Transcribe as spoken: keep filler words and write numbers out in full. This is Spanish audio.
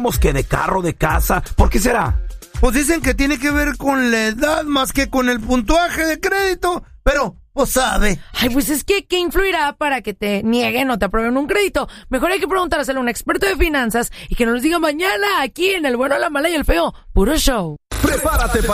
que de carro, de casa. ¿Por qué será? Pues dicen que tiene que ver con la edad más que con el puntuaje de crédito, pero pues sabe. Ay, pues es que, ¿qué influirá para que te nieguen o te aprueben un crédito? Mejor hay que preguntárselo a un experto de finanzas y que nos diga mañana aquí en El Bueno, la Mala y el Feo. Puro show. Prepárate para